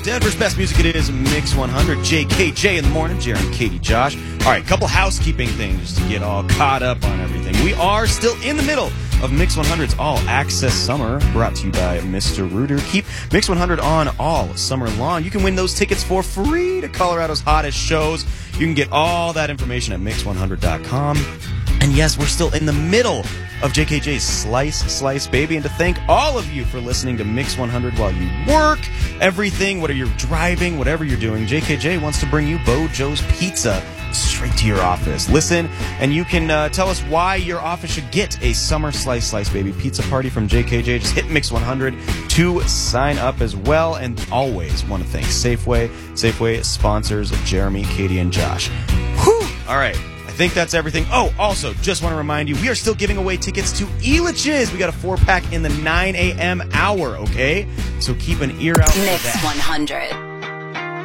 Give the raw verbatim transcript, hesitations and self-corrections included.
Denver's best music, it is Mix one hundred. J K J in the morning, Jeremy, Katie, Josh. All right, couple housekeeping things to get all caught up on everything. We are still in the middle of Mix one hundred's All Access Summer, brought to you by Mister Rooter. Keep Mix one hundred on all summer long. You can win those tickets for free to Colorado's hottest shows. You can get all that information at mix one hundred dot com. And yes, we're still in the middle of J K J's Slice Slice Baby. And to thank all of you for listening to Mix one hundred while you work, everything, whether you're driving, whatever you're doing, J K J wants to bring you Bojo's Pizza straight to your office. Listen, and you can uh, tell us why your office should get a Summer Slice Slice Baby pizza party from J K J. Just hit Mix one hundred to sign up as well. And always want to thank Safeway. Safeway sponsors Jeremy, Katie, and Josh. Whew! All right. I think that's everything. Oh, also, just want to remind you, we are still giving away tickets to Elitch's. We got a four-pack in the nine a.m. hour, okay? So keep an ear out for that. Mix one hundred.